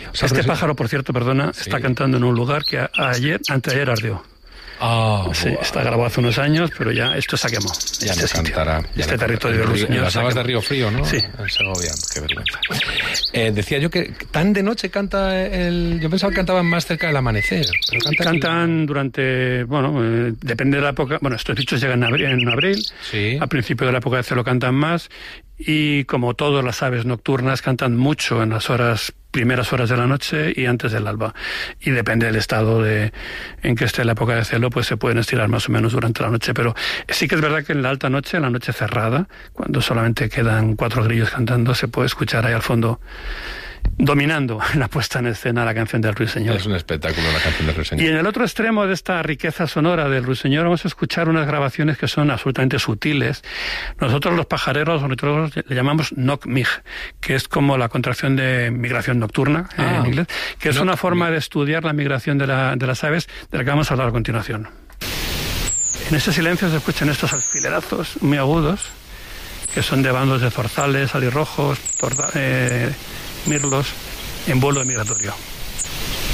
O sea, este pájaro, por cierto, perdona, sí, está cantando en un lugar que anteayer ardió. Sí, está grabado hace unos años, pero ya esto se ha quemado. Ya no cantará. Este territorio del Ruiseñor. En las aguas de Río Frío, ¿no? Sí. En Segovia, qué vergüenza. Decía yo que tan de noche canta yo pensaba que cantaban más cerca del amanecer. Pero cantan durante, depende de la época. Bueno, estos bichos llegan en abril. Sí. Al principio de la época de celo cantan más. Y como todas las aves nocturnas, cantan mucho en las primeras horas de la noche y antes del alba. Y depende del estado en que esté la época de celo, pues se pueden estirar más o menos durante la noche. Pero sí que es verdad que en la alta noche, en la noche cerrada, cuando solamente quedan 4 grillos cantando, se puede escuchar ahí al fondo, dominando la puesta en escena, la canción del Ruiseñor. Es un espectáculo la canción del Ruiseñor. Y en el otro extremo de esta riqueza sonora del Ruiseñor vamos a escuchar unas grabaciones que son absolutamente sutiles. Nosotros los pajareros, los ornitólogos, le llamamos Nok-Mig, que es como la contracción de migración nocturna en inglés, que es una forma de estudiar la migración de las aves, de la que vamos a hablar a continuación. En ese silencio se escuchan estos alfilerazos muy agudos, que son de bandos de zorzales, alirrojos, mirlos, en vuelo migratorio.